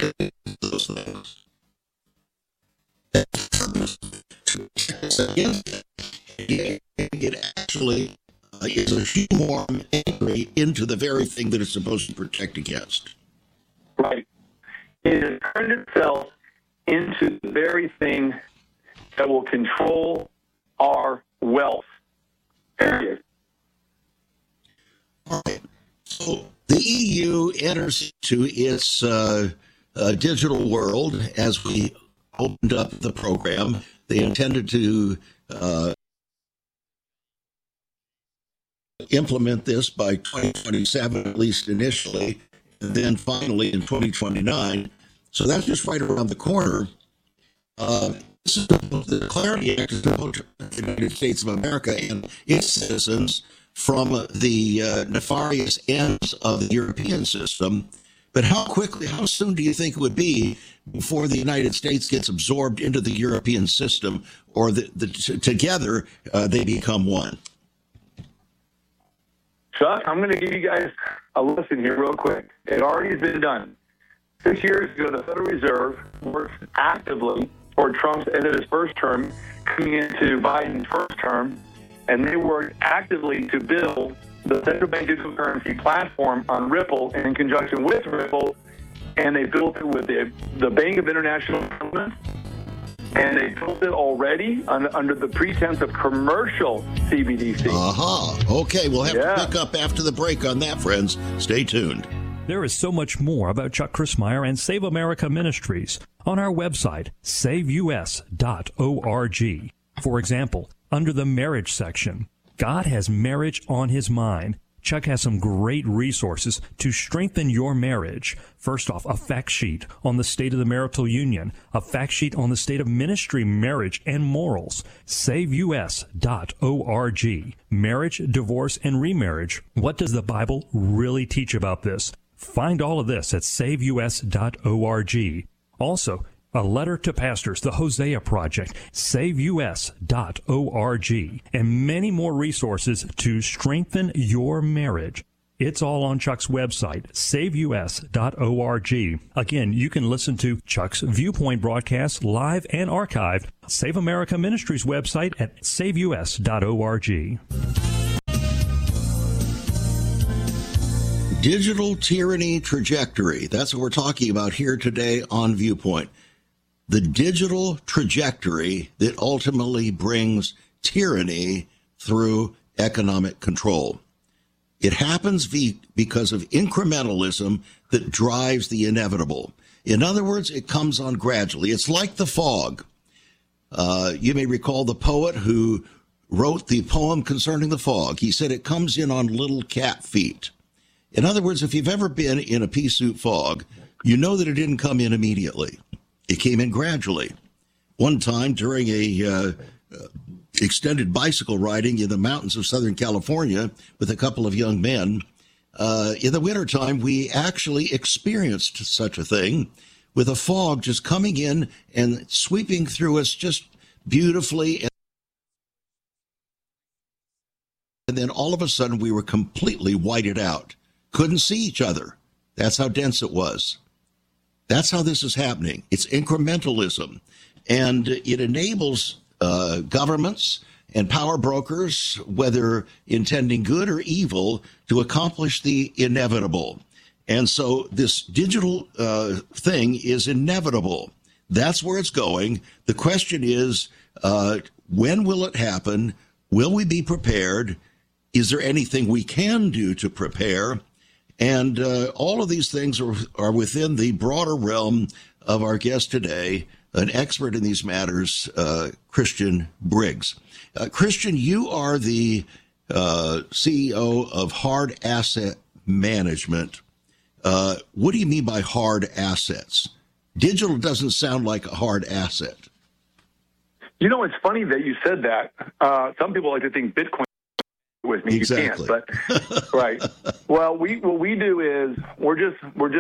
those things. It actually is a shoehorn entry into the very thing that it's supposed to protect against. Right. It has turned itself into the very thing that will control our wealth. Period. All right. So the EU enters into its digital world as we opened up the program. They intended to implement this by 2027, at least initially, and then finally in 2029. So that's just right around the corner. This is the Clarity Act is supposed to protect the United States of America and its citizens from the nefarious ends of the European system. But how soon do you think it would be before the United States gets absorbed into the European system, or together they become one? Chuck, I'm going to give you guys a lesson here real quick. It already has been done. 6 years ago, the Federal Reserve worked actively for Trump's end of his first term, coming into Biden's first term, and they worked actively to build the central bank digital currency platform on Ripple, and in conjunction with Ripple, and they built it with the Bank of International Settlements, and they built it already under the pretense of commercial CBDC. Okay, we'll have to pick up after the break on that, friends. Stay tuned. There is so much more about Chuck Crismier and Save America Ministries on our website, saveus.org. For example, under the marriage section, God has marriage on his mind. Chuck has some great resources to strengthen your marriage. First off, a fact sheet on the state of the marital union, a fact sheet on the state of ministry, marriage, and morals. SaveUS.org. Marriage, divorce, and remarriage. What does the Bible really teach about this? Find all of this at SaveUS.org. Also, a letter to pastors, the Hosea Project, SaveUS.org, and many more resources to strengthen your marriage. It's all on Chuck's website, SaveUS.org. Again, you can listen to Chuck's Viewpoint broadcasts live and archived. Save America Ministries website at SaveUS.org. Digital tyranny trajectory. That's what we're talking about here today on Viewpoint. The digital trajectory that ultimately brings tyranny through economic control. It happens because of incrementalism that drives the inevitable. In other words, it comes on gradually. It's like the fog. You may recall the poet who wrote the poem concerning the fog. He said it comes in on little cat feet. In other words, if you've ever been in a pea soup fog, you know that it didn't come in immediately. It came in gradually. One time during a extended bicycle riding in the mountains of Southern California with a couple of young men, in the wintertime, we actually experienced such a thing with a fog just coming in and sweeping through us just beautifully. And then all of a sudden, we were completely whited out. Couldn't see each other. That's how dense it was. That's how this is happening. It's incrementalism. And it enables governments and power brokers, whether intending good or evil, to accomplish the inevitable. And so this digital thing is inevitable. That's where it's going. The question is, when will it happen? Will we be prepared? Is there anything we can do to prepare? And all of these things are within the broader realm of our guest today, an expert in these matters, Christian Briggs. Christian, you are the CEO of Hard Asset Management. What do you mean by hard assets? Digital doesn't sound like a hard asset. You know, it's funny that you said that. Some people like to think Bitcoin with me. Exactly. You can't, but right. Well, what we do is we're just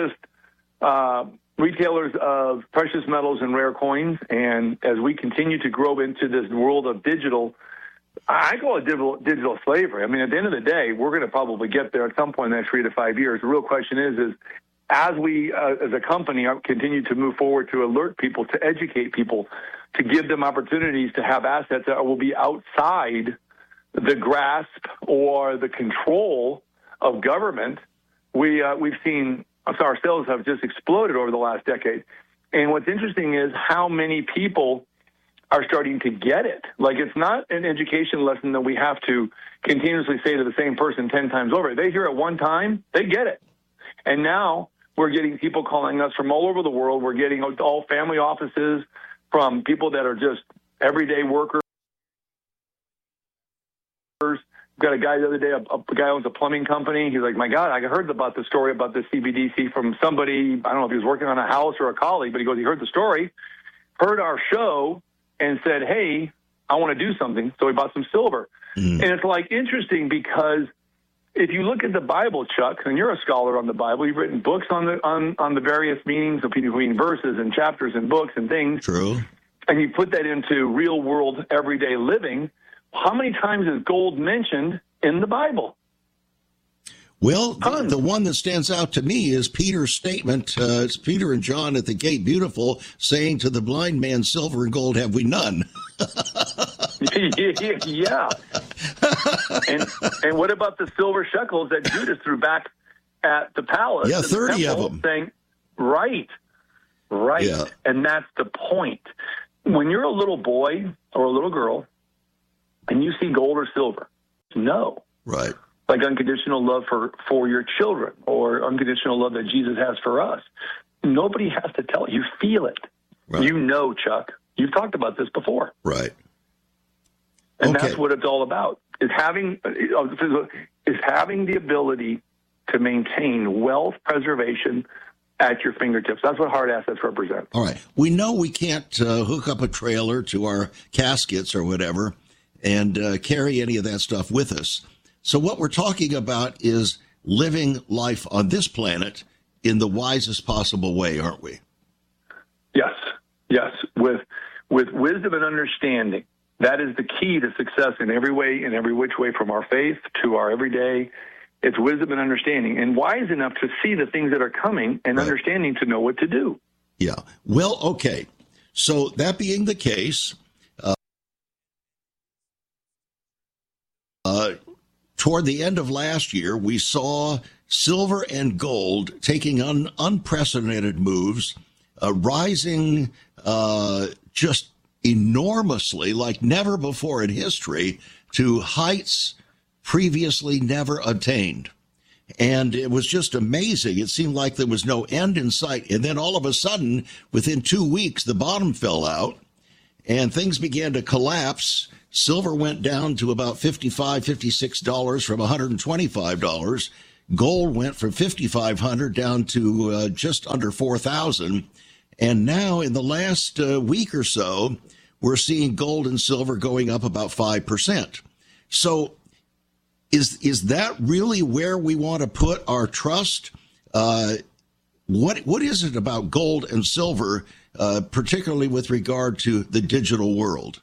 retailers of precious metals and rare coins, and as we continue to grow into this world of digital, I call it digital slavery. I mean, at the end of the day, we're going to probably get there at some point in the next 3 to 5 years. The real question is as we, as a company, continue to move forward to alert people, to educate people, to give them opportunities to have assets that will be outside the grasp or the control of government, we've seen our sales have just exploded over the last decade. And what's interesting is how many people are starting to get it. Like, it's not an education lesson that we have to continuously say to the same person 10 times over. They hear it one time, they get it. And now we're getting people calling us from all over the world. We're getting all family offices, from people that are just everyday workers. Got a guy the other day, a guy owns a plumbing company. He's like, my God, I heard about the story about the CBDC from somebody. I don't know if he was working on a house or a colleague, but he goes, he heard the story, heard our show, and said, hey, I want to do something. So he bought some silver. And it's like interesting because if you look at the Bible, Chuck, and you're a scholar on the Bible, you've written books on the various meanings of between verses and chapters and books and things. True. And you put that into real world, everyday living. How many times is gold mentioned in the Bible? Well, the one that stands out to me is Peter's statement. It's Peter and John at the gate, beautiful, saying to the blind man, silver and gold have we none. Yeah. And what about the silver shekels that Judas threw back at the palace? Yeah, 30 of them. Saying, right. Yeah. And that's the point. When you're a little boy or a little girl and you see gold or silver, no. Right. Like unconditional love for your children or unconditional love that Jesus has for us. Nobody has to tell you. You feel it. Right. You know, Chuck. You've talked about this before. Right. And that's what it's all about, is having the ability to maintain wealth preservation at your fingertips. That's what hard assets represent. All right. We know we can't hook up a trailer to our caskets or whatever and carry any of that stuff with us. So what we're talking about is living life on this planet in the wisest possible way, aren't we? Yes. With wisdom and understanding. That is the key to success in every way, in every which way, from our faith to our everyday. It's wisdom and understanding, and wise enough to see the things that are coming and understanding to know what to do. Yeah. Well, okay. So that being the case, toward the end of last year, we saw silver and gold taking unprecedented moves, rising just enormously, like never before in history, to heights previously never attained. And it was just amazing. It seemed like there was no end in sight. And then all of a sudden, within 2 weeks, the bottom fell out and things began to collapse. Silver went down to about $55, $56 from $125. Gold went from $5,500 down to just under $4,000. And now in the last week or so, we're seeing gold and silver going up about 5%. So is that really where we want to put our trust? What is it about gold and silver, particularly with regard to the digital world?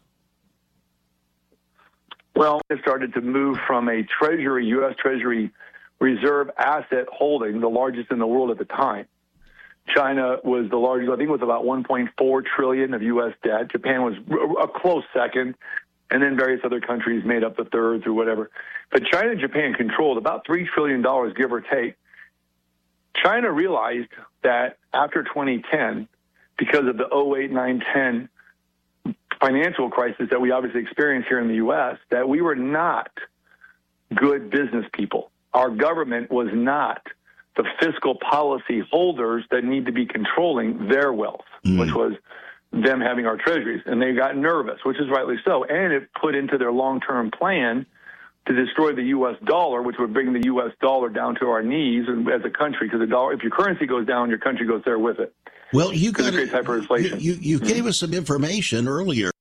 Well, it started to move from a Treasury, U.S. Treasury reserve asset holding, the largest in the world at the time. China was the largest, I think it was about $1.4 trillion of U.S. debt. Japan was a close second, and then various other countries made up the thirds or whatever. But China and Japan controlled about $3 trillion, give or take. China realized that after 2010, because of the 08, 9, 10 financial crisis that we obviously experienced here in the U.S., that we were not good business people. Our government was not the fiscal policy holders that need to be controlling their wealth, which was them having our treasuries. And they got nervous, which is rightly so. And it put into their long-term plan to destroy the U.S. dollar, which would bring the U.S. dollar down to our knees as a country, because the dollar, if your currency goes down, your country goes there with it. Well, you got hyperinflation. You gave us some information earlier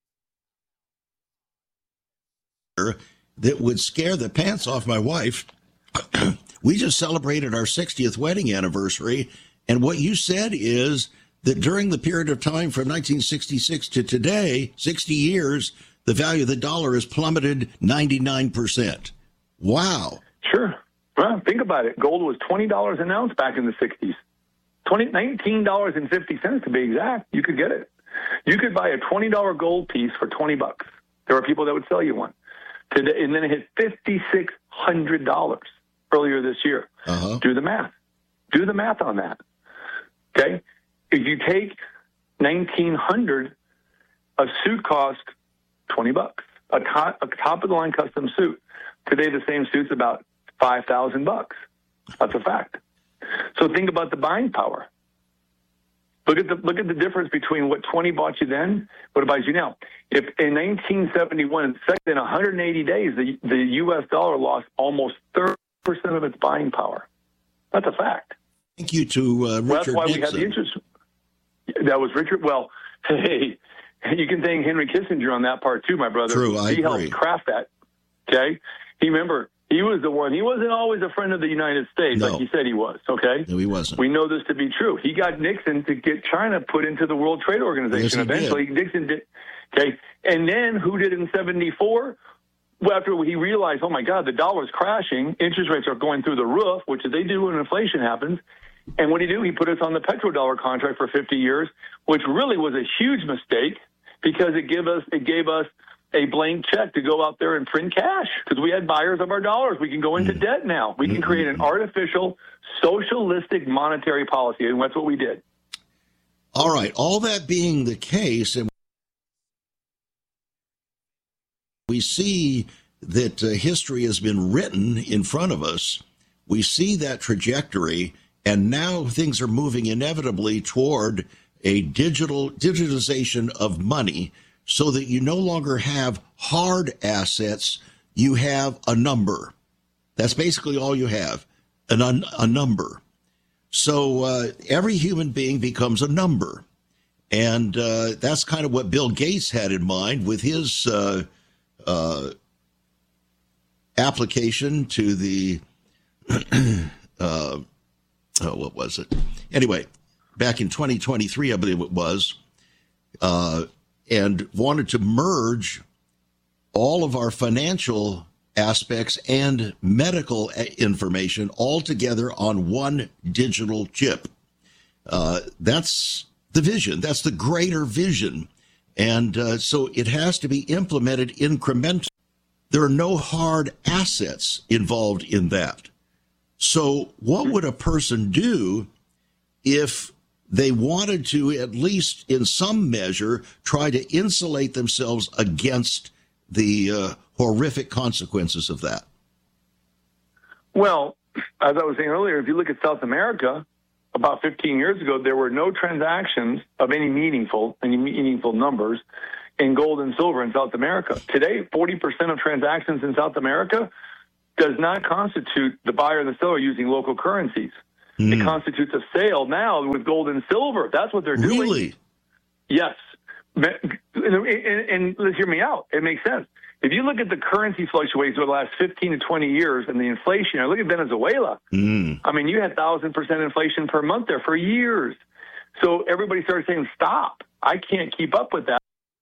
that would scare the pants off my wife. We just celebrated our 60th wedding anniversary, and what you said is that during the period of time from 1966 to today, 60 years, the value of the dollar has plummeted 99%. Wow. Sure. Well, think about it. Gold was $20 an ounce back in the 60s. $19.50 to be exact. You could get it. You could buy a $20 gold piece for $20. There were people that would sell you one today, and then it hit $5,600 earlier this year. Do the math. Do the math on that. Okay, if you take 1,900, a suit cost $20. A top of the line custom suit. Today, the same suit's about $5,000. That's a fact. So think about the buying power. Look at the difference between what 20 bought you then, what it buys you now. If in 1971, in 180 days, the U.S. dollar lost almost 30% of its buying power. That's a fact. Thank you to Richard That's why Nixon. We had the interest. That was Richard. Well, hey, you can thank Henry Kissinger on that part too, my brother. True, I agree. He helped craft that. Okay, he was the one. He wasn't always a friend of the United States, like he said he was. Okay, no, he wasn't. We know this to be true. He got Nixon to get China put into the World Trade Organization. Yes, eventually, Nixon did. Okay, and then who did it in '74? Well, after he realized, oh my God, the dollar's crashing, interest rates are going through the roof, which they do when inflation happens. And what did he do? He put us on the petrodollar contract for 50 years, which really was a huge mistake because it gave us a blank check to go out there and print cash because we had buyers of our dollars. We can go into debt now. We can create an artificial socialistic monetary policy, and that's what we did. All right. All that being the case, and we see that history has been written in front of us. We see that trajectory, and now things are moving inevitably toward a digitalization of money so that you no longer have hard assets. You have a number. That's basically all you have, a number. So every human being becomes a number. And that's kind of what Bill Gates had in mind with his application to the, what was it? Anyway, back in 2023, I believe it was, and wanted to merge all of our financial aspects and medical information all together on one digital chip. That's the vision. That's the greater vision. And so it has to be implemented incrementally. There are no hard assets involved in that. So what would a person do if they wanted to, at least in some measure, try to insulate themselves against the horrific consequences of that? Well, as I was saying earlier, if you look at South America, about 15 years ago, there were no transactions of any meaningful numbers in gold and silver in South America. Today, 40% of transactions in South America does not constitute the buyer and the seller using local currencies. It constitutes a sale now with gold and silver. That's what they're doing. Really? Yes. And let's hear me out. It makes sense. If you look at the currency fluctuations over the last 15 to 20 years and the inflation, look at Venezuela. I mean, you had 1,000% inflation per month there for years. So everybody started saying, stop. I can't keep up with that.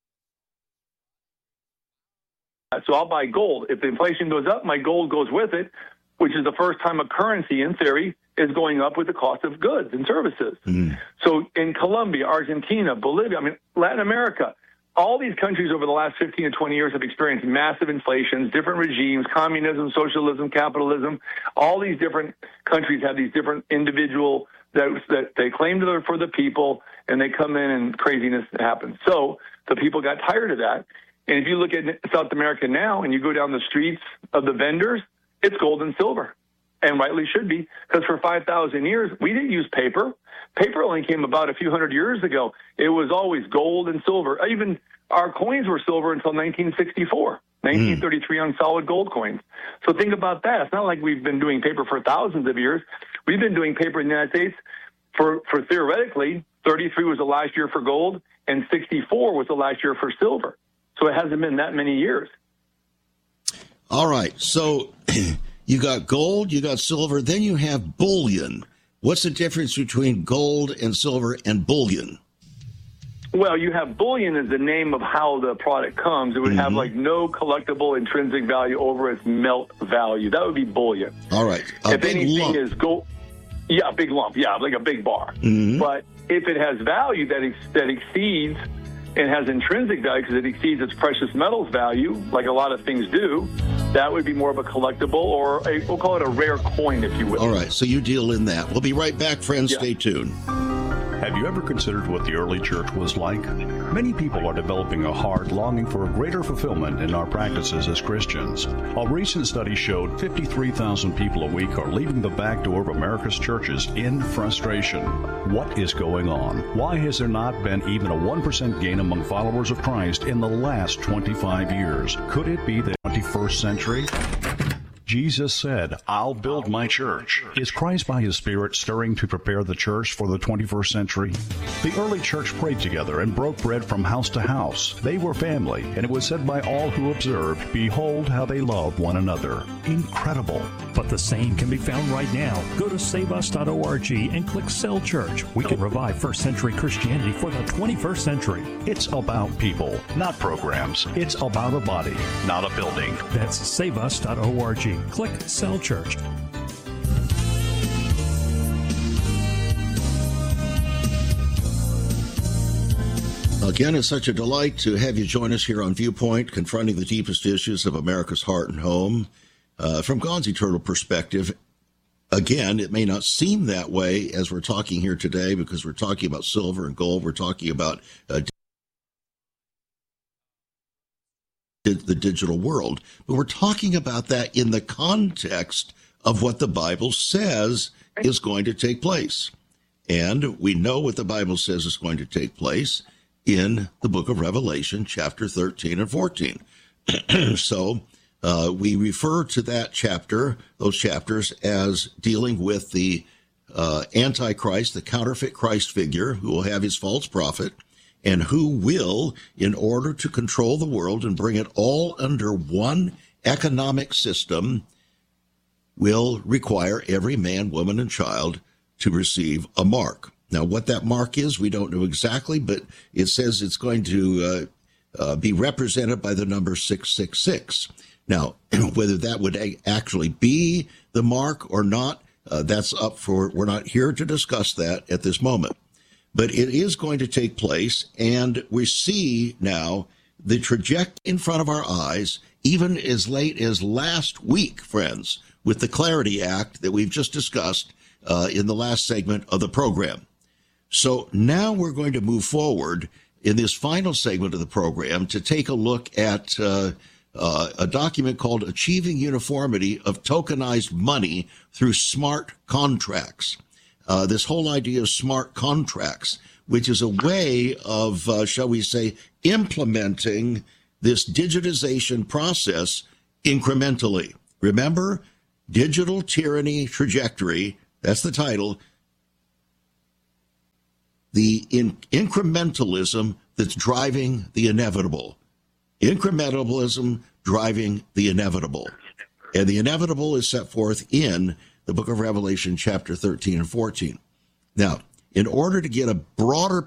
So I'll buy gold. If the inflation goes up, my gold goes with it, which is the first time a currency, in theory, is going up with the cost of goods and services. So in Colombia, Argentina, Bolivia, I mean, Latin America, all these countries over the last 15 to 20 years have experienced massive inflations, different regimes, communism, socialism, capitalism. All these different countries have these different individual that they claim they're for the people, and they come in and craziness happens. So the people got tired of that. And if you look at South America now and you go down the streets of the vendors, it's gold and silver, and rightly should be, because for 5,000 years, we didn't use paper. Paper only came about a few hundred years ago. It was always gold and silver. Even our coins were silver until 1964, 1933 on solid gold coins. So think about that. It's not like we've been doing paper for thousands of years. We've been doing paper in the United States for theoretically, 33 was the last year for gold, and 64 was the last year for silver. So it hasn't been that many years. All right. So you got gold, you got silver, then you have bullion. What's the difference between gold and silver and bullion? Well, you have bullion as the name of how the product comes. It would have like no collectible intrinsic value over its melt value. That would be bullion. All right. If anything is gold, yeah, a big lump, yeah, like a big bar. But if it has value that exceeds and has intrinsic value because it exceeds its precious metals value, like a lot of things do, that would be more of a collectible or we'll call it a rare coin, if you will. All right, so you deal in that. We'll be right back, friends. Yeah. Stay tuned. Have you ever considered what the early church was like? Many people are developing a heart longing for a greater fulfillment in our practices as Christians. A recent study showed 53,000 people a week are leaving the back door of America's churches in frustration. What is going on? Why has there not been even a 1% gain among followers of Christ in the last 25 years? Could it be the 21st century? Jesus said, I'll build my church. Is Christ by his Spirit stirring to prepare the church for the 21st century? The early church prayed together and broke bread from house to house. They were family, and it was said by all who observed, behold how they love one another. Incredible. But the same can be found right now. Go to saveus.org and click Cell Church. We can revive first century Christianity for the 21st century. It's about people, not programs. It's about a body, not a building. That's saveus.org. Click Cell Church. Again, it's such a delight to have you join us here on Viewpoint, confronting the deepest issues of America's heart and home from God's eternal perspective. Again, it may not seem that way as we're talking here today because we're talking about silver and gold. We're talking about the digital world. But we're talking about that in the context of what the Bible says is going to take place. And we know what the Bible says is going to take place in the book of Revelation, chapter 13 and 14. So we refer to that chapter, those chapters, as dealing with the Antichrist, the counterfeit Christ figure who will have his false prophet, and who will, in order to control the world and bring it all under one economic system, will require every man, woman, and child to receive a mark. Now, what that mark is, we don't know exactly, but it says it's going to be represented by the number 666. Now, whether that would actually be the mark or not, that's up for, we're not here to discuss that at this moment. But it is going to take place, and we see now the trajectory in front of our eyes, even as late as last week, friends, with the Clarity Act that we've just discussed in the last segment of the program. So now we're going to move forward in this final segment of the program to take a look at a document called Achieving Uniformity of Tokenized Money Through Smart Contracts. This whole idea of smart contracts, which is a way of, shall we say, implementing this digitization process incrementally. Remember, Digital Tyranny Trajectory, that's the title, the incrementalism that's driving the inevitable. Incrementalism driving the inevitable. And the inevitable is set forth in the book of Revelation, chapter 13 and 14. Now, in order to get a broader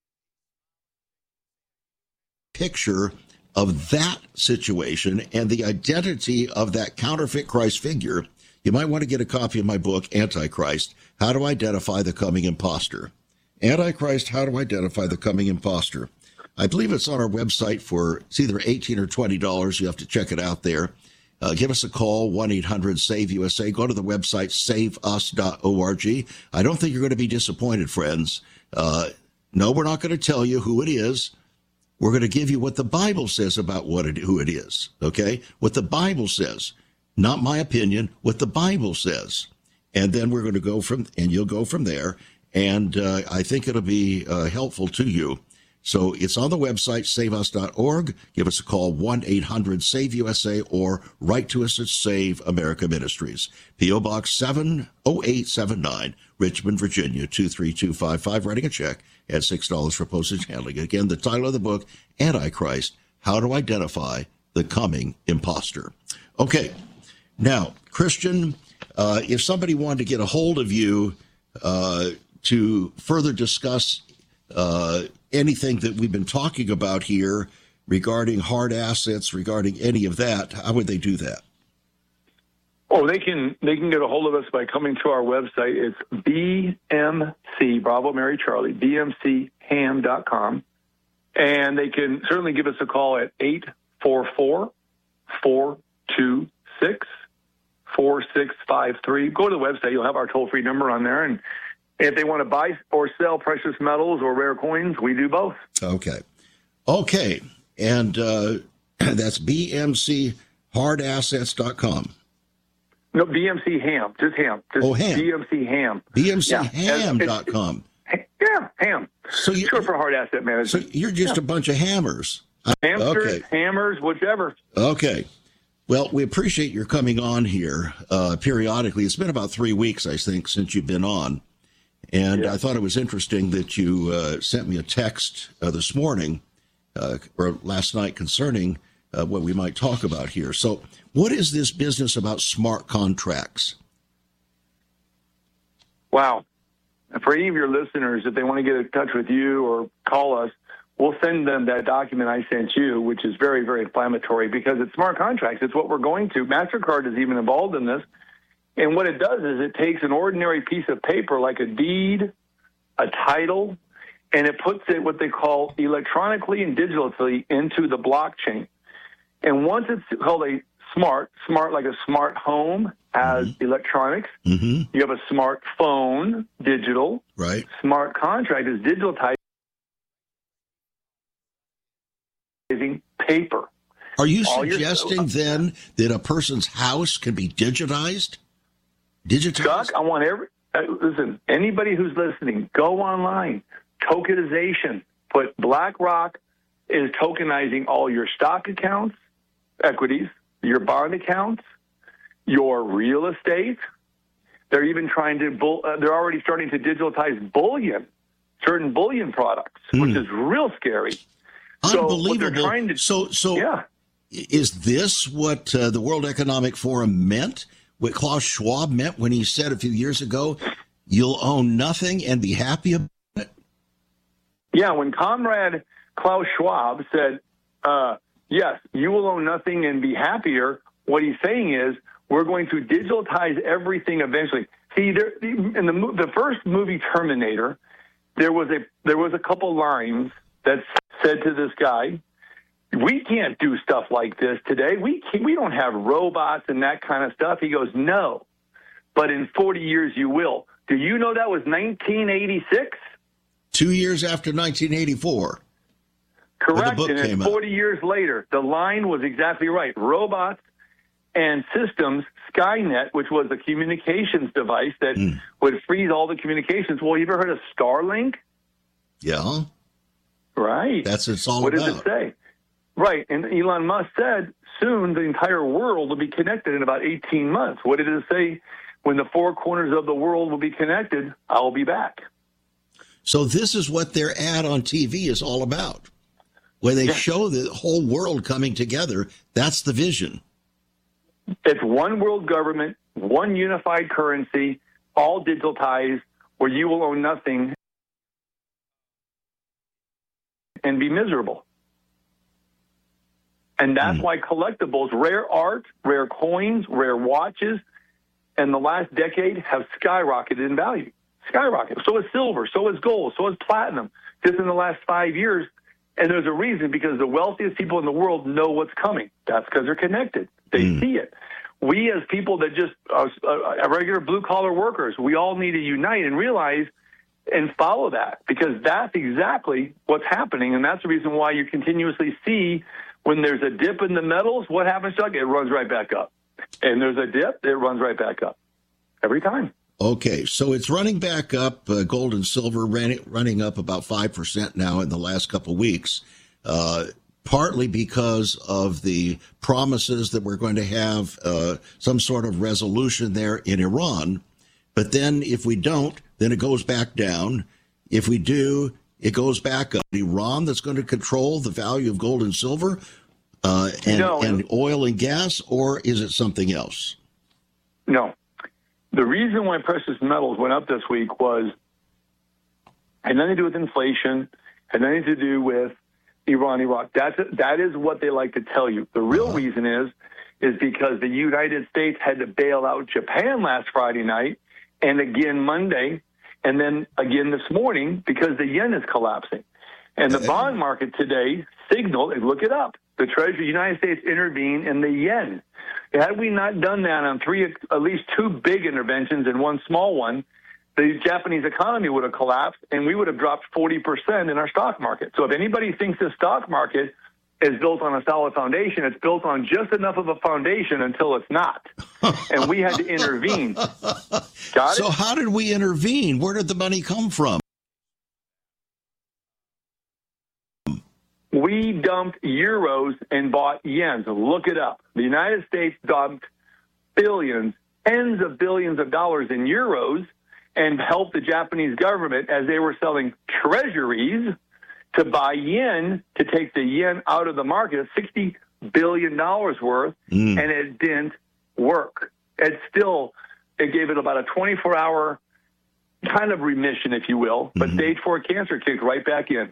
picture of that situation and the identity of that counterfeit Christ figure, you might want to get a copy of my book, Antichrist, How to Identify the Coming Imposter. Antichrist, How to Identify the Coming Imposter. I believe it's on our website for, it's either $18 or $20. You have to check it out there. Give us a call, 1-800-SAVE-USA. Go to the website, saveus.org. I don't think you're going to be disappointed, friends. No, we're not going to tell you who it is. We're going to give you what the Bible says about who it is, okay? What the Bible says, not my opinion, what the Bible says. And then we're going to you'll go from there. And I think it'll be helpful to you. So it's on the website, saveus.org. Give us a call, 1-800-SAVE-USA, or write to us at Save America Ministries. P.O. Box 70879, Richmond, Virginia, 23255. Writing a check at $6 for postage handling. Again, the title of the book, Antichrist, How to Identify the Coming Imposter. Okay, now, Christian, if somebody wanted to get a hold of you to further discuss anything that we've been talking about here regarding hard assets, regarding any of that, how would they do that? Oh, they can get a hold of us by coming to our website. It's BMC, Bravo Mary Charlie, BMCHAM.com. And they can certainly give us a call at 844-426-4653. Go to the website. You'll have our toll-free number on there. And if they want to buy or sell precious metals or rare coins, we do both. Okay. And that's BMCHardAssets.com. No, BMC Ham. Just Ham. Ham. BMC Ham. BMCHam.com. Yeah, Ham. So Short for hard asset management. So you're just a bunch of hammers. Hamsters, hammers, whichever. Okay. Well, we appreciate your coming on here periodically. It's been about 3 weeks, I think, since you've been on. And I thought it was interesting that you sent me a text this morning or last night concerning what we might talk about here. So what is this business about smart contracts? Wow. For any of your listeners, if they want to get in touch with you or call us, we'll send them that document I sent you, which is very, very inflammatory because it's smart contracts. It's what we're going to. MasterCard is even involved in this. And what it does is it takes an ordinary piece of paper like a deed, a title, and it puts it what they call electronically and digitally into the blockchain. And once it's called a smart like a smart home has electronics, you have a smartphone, digital. Right. Smart contract is digitalizing paper. Are you suggesting then that a person's house can be digitized? Chuck, I want listen, anybody who's listening, go online. Tokenization. Put BlackRock is tokenizing all your stock accounts, equities, your bond accounts, your real estate. They're even trying to, they're already starting to digitize bullion, certain bullion products, which is real scary. Unbelievable. So is this what the World Economic Forum meant? What Klaus Schwab meant when he said a few years ago, you'll own nothing and be happy about it? Yeah, when Comrade Klaus Schwab said, yes, you will own nothing and be happier, what he's saying is we're going to digitize everything eventually. See, in the first movie Terminator, there was a couple lines that said to this guy, we can't do stuff like this today. We don't have robots and that kind of stuff. He goes, no, but in 40 years you will. Do you know that was 1986? 2 years after 1984. Correct. And then 40 years later, the line was exactly right. Robots and systems, Skynet, which was a communications device that would freeze all the communications. Well, you ever heard of Starlink? Yeah. Right. That's what it's all about. What does it say? Right. And Elon Musk said soon the entire world will be connected in about 18 months. What did it say? When the four corners of the world will be connected, I'll be back. So this is what their ad on TV is all about. Where they show the whole world coming together. That's the vision. It's one world government, one unified currency, all digitalized, where you will own nothing and be miserable. And that's why collectibles, rare art, rare coins, rare watches, in the last decade have skyrocketed in value. Skyrocketed. So is silver, so is gold, so is platinum, just in the last 5 years. And there's a reason, because the wealthiest people in the world know what's coming. That's because they're connected. They see it. We as people that just are regular blue-collar workers, we all need to unite and realize and follow that, because that's exactly what's happening. And that's the reason why you continuously see when there's a dip in the metals, what happens, Chuck? It runs right back up. And there's a dip, it runs right back up every time. Okay, so it's running back up. Gold and silver running up about 5% now in the last couple of weeks, partly because of the promises that we're going to have some sort of resolution there in Iran. But then if we don't, then it goes back down. If we do, it goes back up. Iran that's going to control the value of gold and silver and oil and gas, or is it something else? No. The reason why precious metals went up this week was Had nothing to do with inflation. Had nothing to do with Iran, Iraq. That is what they like to tell you. The real reason is because the United States had to bail out Japan last Friday night and again Monday, and then again this morning because the yen is collapsing. And the bond market today signaled, and look it up, the Treasury of the United States intervened in the yen. Had we not done that on at least two big interventions and one small one, the Japanese economy would have collapsed and we would have dropped 40% in our stock market. So if anybody thinks the stock market is built on a solid foundation, it's built on just enough of a foundation until it's not. And we had to intervene. Got it? So how did we intervene? Where did the money come from? We dumped euros and bought yens. Look it up. The United States dumped billions, tens of billions of dollars in euros and helped the Japanese government as they were selling treasuries to buy yen, to take the yen out of the market, $60 billion worth, and it didn't work. It gave it about a 24-hour kind of remission, if you will, but stage 4 cancer kicked right back in.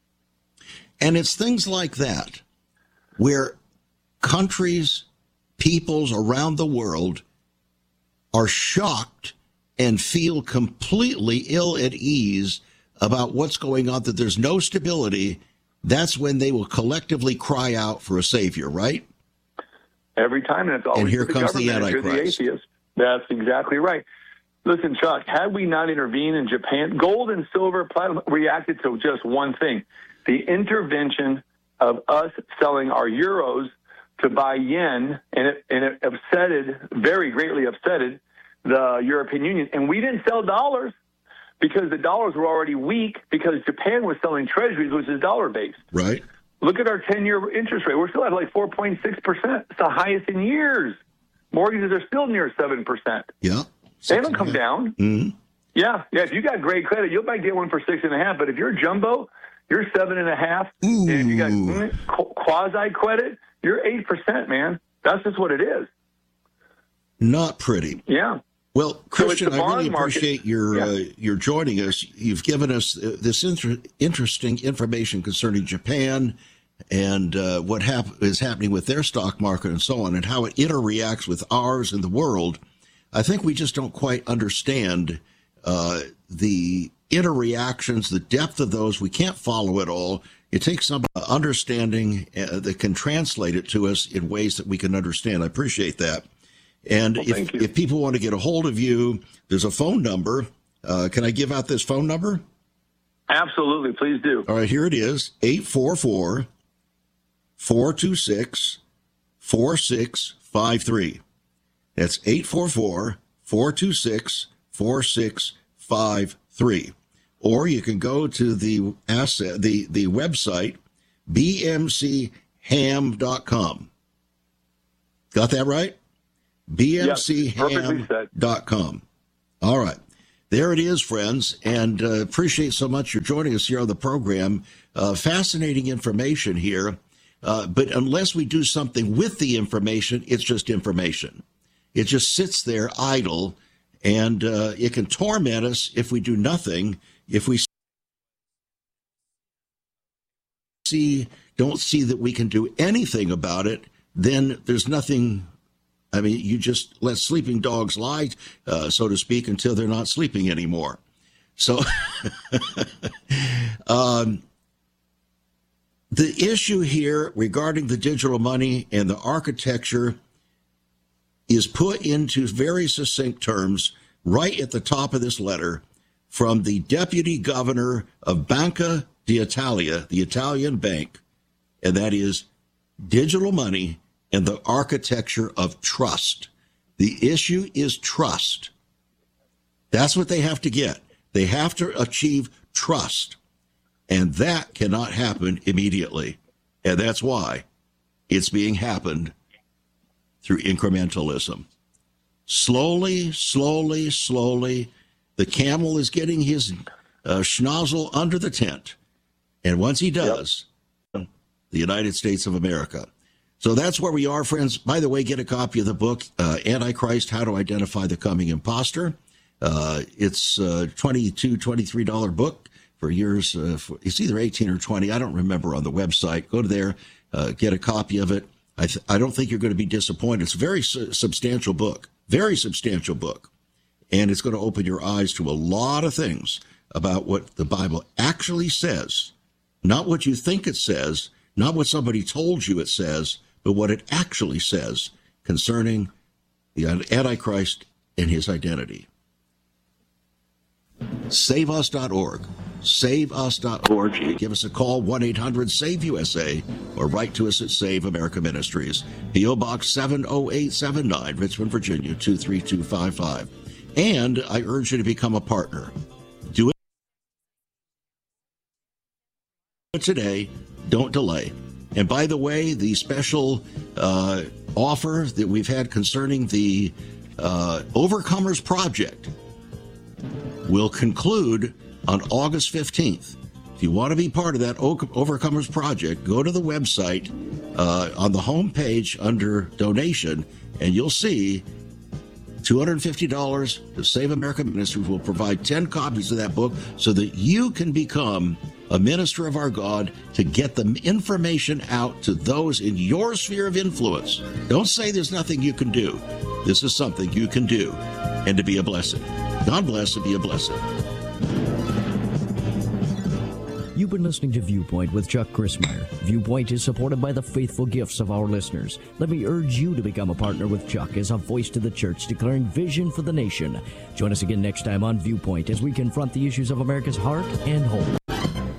And it's things like that where countries, peoples around the world are shocked and feel completely ill at ease about what's going on, that there's no stability. That's when they will collectively cry out for a savior, right? Every time, and it's always and here the comes the government, Antichrist. the atheist. That's exactly right. Listen, Chuck, had we not intervened in Japan, gold and silver, platinum reacted to just one thing. The intervention of us selling our euros to buy yen, and it very greatly upsetted the European Union. And we didn't sell dollars because the dollars were already weak because Japan was selling treasuries, which is dollar-based. Right. Look at our 10-year interest rate. We're still at like 4.6%. It's the highest in years. Mortgages are still near 7%. Yeah. They haven't come down. Mm-hmm. Yeah. If you got great credit, you might get one for 6.5. But if you're jumbo, you're 7.5. And if you got quasi credit, you're 8%, man. That's just what it is. Not pretty. Yeah. Well, Christian, so I really appreciate your joining us. You've given us this interesting information concerning Japan and what is happening with their stock market and so on, and how it interreacts with ours and the world. I think we just don't quite understand the interreactions, the depth of those. We can't follow it all. It takes some understanding that can translate it to us in ways that we can understand. I appreciate that. And if people want to get a hold of you, there's a phone number. Can I give out this phone number? Absolutely. Please do. All right, here it is, 844-426-4653. That's 844-426-4653. Or you can go to the website, bmcham.com. Got that right? bmcham.com. All right. There it is, friends, and appreciate so much you're joining us here on the program. Fascinating information here, but unless we do something with the information, it's just information. It just sits there idle, and it can torment us if we do nothing. If we don't see that we can do anything about it, then there's nothing. I mean, you just let sleeping dogs lie, so to speak, until they're not sleeping anymore. So the issue here regarding the digital money and the architecture is put into very succinct terms right at the top of this letter from the deputy governor of Banca d'Italia, the Italian bank, and that is digital money and the architecture of trust. The issue is trust. That's what they have to get. They have to achieve trust. And that cannot happen immediately. And that's why it's being happened through incrementalism. Slowly, slowly, slowly, the camel is getting his schnozzle under the tent. And once he does, the United States of America. So that's where we are, friends. By the way, get a copy of the book, Antichrist, How to Identify the Coming Imposter. It's a $23 book. for years. It's either 18 or 20. I don't remember on the website. Go to there, get a copy of it. I don't think you're going to be disappointed. It's a very substantial book, very substantial book. And it's going to open your eyes to a lot of things about what the Bible actually says, not what you think it says, not what somebody told you it says, but what it actually says concerning the Antichrist and his identity. SaveUs.org. SaveUs.org. Give us a call, 1-800-SAVE-USA, or write to us at Save America Ministries, P.O. Box 70879, Richmond, Virginia, 23255. And I urge you to become a partner. Do it today. Don't delay. And by the way, the special offer that we've had concerning the Overcomers Project will conclude on August 15th. If you want to be part of that Overcomers Project, go to the website on the home page under donation, and you'll see $250 to Save America Ministries will provide 10 copies of that book so that you can become a minister of our God to get the information out to those in your sphere of influence. Don't say there's nothing you can do. This is something you can do, and to be a blessing. God bless and be a blessing. You've been listening to Viewpoint with Chuck Crismier. Viewpoint is supported by the faithful gifts of our listeners. Let me urge you to become a partner with Chuck as a voice to the church declaring vision for the nation. Join us again next time on Viewpoint as we confront the issues of America's heart and home.